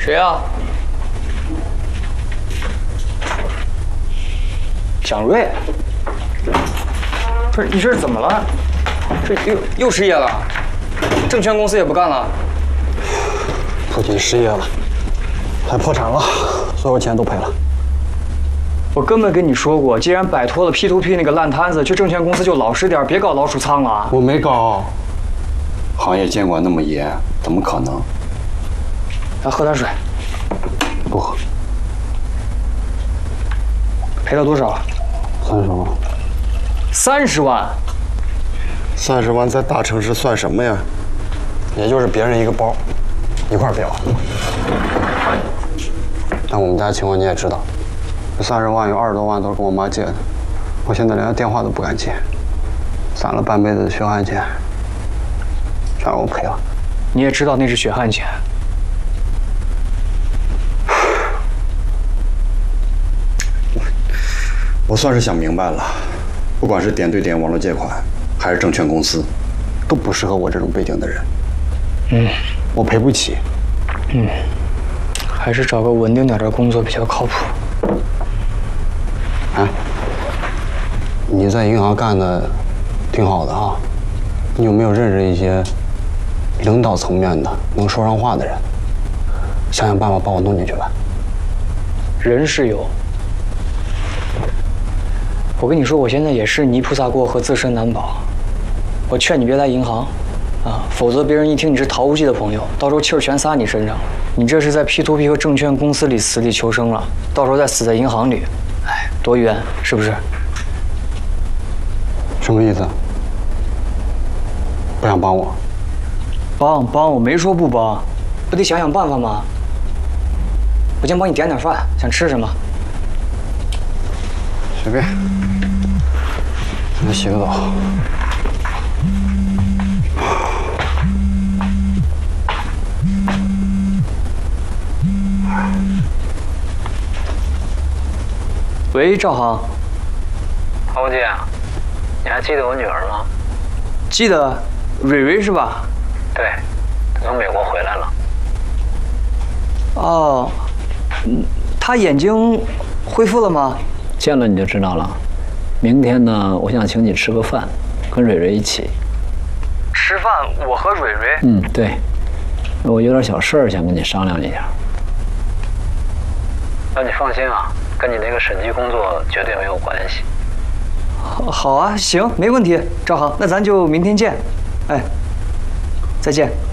谁呀？蒋瑞。不是你这是怎么了？这又失业了？证券公司也不干了？ 不仅失业了，还破产了，所有钱都赔了。 我根本跟你说过，既然摆脱了 P2P 那个烂摊子，去证券公司就老实点，别搞老鼠仓了。 我没搞， 行业监管那么严，怎么可能？ 来喝点水。 不喝。 赔了多少 ？30万。 30万 ？30万在大城市算什么呀？ 也就是别人一个包，一块表。但我们家情况你也知道，这30万有20多万都是跟我妈借的，我现在连电话都不敢接，攒了半辈子的血汗钱，全让我赔了。 你也知道那是血汗钱。 我算是想明白了，不管是点对点网络借款，还是证券公司，都不适合我这种背景的人。我赔不起。 还是找个稳定点的工作比较靠谱。 哎，你在银行干的挺好的啊，你有没有认识一些领导层面的能说上话的人？想想办法把我弄进去吧。 人是有。我跟你说，我现在也是泥菩萨过河，自身难保。我劝你别来银行，否则别人一听你是逃无忌的朋友，到时候气儿全撒你身上。你这是在 P2P 和证券公司里死里求生了，到时候再死在银行里，哎，多冤，是不是？ 什么意思？不想帮我？ 帮，我没说不帮，不得想想办法吗？我先帮你点点饭，想吃什么？ 随便。来洗个澡。 喂，赵航。 欧姐，你还记得我女儿吗？ 记得，蕊蕊是吧？ 对，她从美国回来了。 哦，她眼睛恢复了吗？ 见了你就知道了。明天呢，我想请你吃个饭，跟蕊蕊一起。 吃饭？我和蕊蕊？ 对。我有点小事儿想跟你商量一下。那你放心啊，跟你那个审计工作绝对没有关系。 好啊，行，没问题，赵航，那咱就明天见。哎，再见。